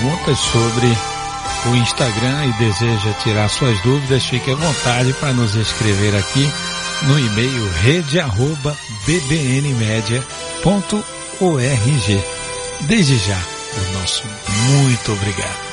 perguntas sobre o Instagram e deseja tirar suas dúvidas, fique à vontade para nos escrever aqui no e-mail rede@bbnmedia.org. Desde já, o nosso muito obrigado.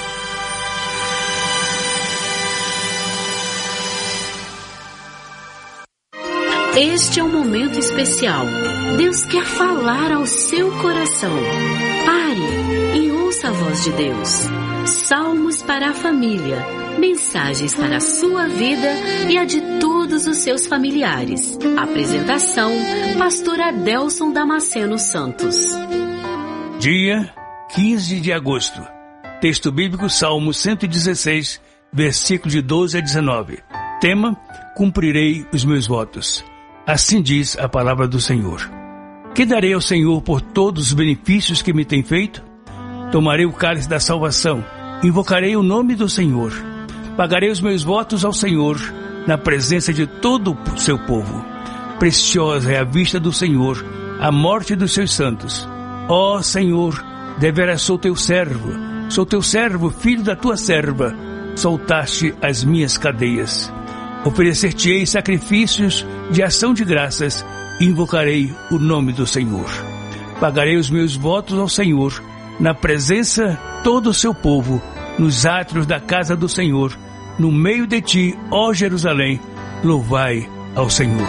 Este é um momento especial. Deus quer falar ao seu coração. Pare e ouça a voz de Deus. Salmos para a família. Mensagens para a sua vida e a de todos os seus familiares. Apresentação, Pastor Adelson Damasceno Santos. Dia 15 de agosto. Texto bíblico, Salmo 116, versículo de 12 a 19. Tema: cumprirei os meus votos. Assim diz a palavra do Senhor. Que darei ao Senhor por todos os benefícios que me tem feito? Tomarei o cálice da salvação, invocarei o nome do Senhor. Pagarei os meus votos ao Senhor, na presença de todo o seu povo. Preciosa é a vista do Senhor, a morte dos seus santos. Ó Senhor, deveras sou teu servo, filho da tua serva. Soltaste as minhas cadeias. Oferecer-te-ei sacrifícios de ação de graças, e invocarei o nome do Senhor. Pagarei os meus votos ao Senhor, na presença de todo o seu povo, nos átrios da casa do Senhor, no meio de ti, ó Jerusalém, louvai ao Senhor.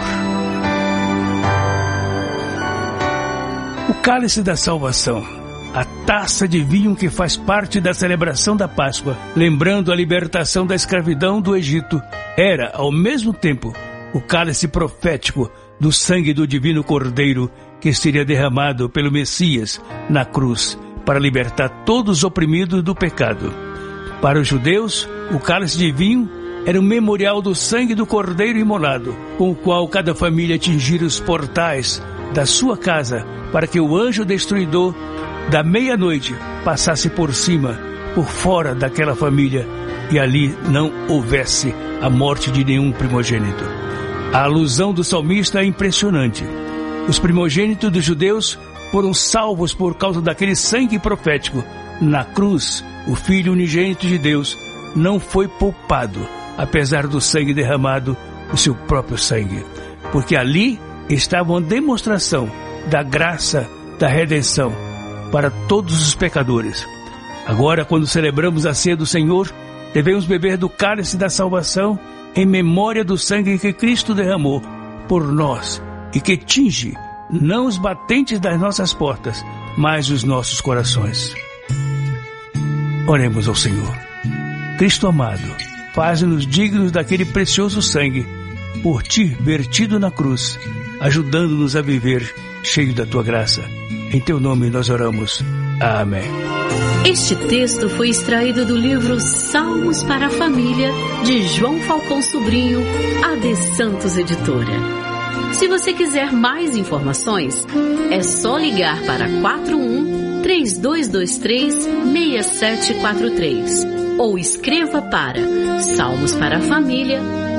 O cálice da salvação, a taça de vinho que faz parte da celebração da Páscoa, lembrando a libertação da escravidão do Egito, era, ao mesmo tempo, o cálice profético do sangue do divino Cordeiro que seria derramado pelo Messias na cruz para libertar todos os oprimidos do pecado. Para os judeus, o cálice de vinho era um memorial do sangue do Cordeiro imolado, com o qual cada família atingira os portais da sua casa para que o anjo destruidor da meia-noite passasse por cima, por fora daquela família, e ali não houvesse a morte de nenhum primogênito. A alusão do salmista é impressionante. Os primogênitos dos judeus foram salvos por causa daquele sangue profético. Na cruz, o Filho unigênito de Deus não foi poupado, apesar do sangue derramado, o seu próprio sangue, porque ali estava uma demonstração da graça da redenção para todos os pecadores. Agora, quando celebramos a ceia do Senhor, devemos beber do cálice da salvação em memória do sangue que Cristo derramou por nós e que tinge não os batentes das nossas portas, mas os nossos corações. Oremos ao Senhor. Cristo amado, faz-nos dignos daquele precioso sangue por ti vertido na cruz, ajudando-nos a viver cheio da tua graça. Em teu nome nós oramos. Amém. Este texto foi extraído do livro Salmos para a Família, de João Falcão Sobrinho, AD Santos Editora. Se você quiser mais informações, é só ligar para 41-3223-6743 ou escreva para Salmos para a Família,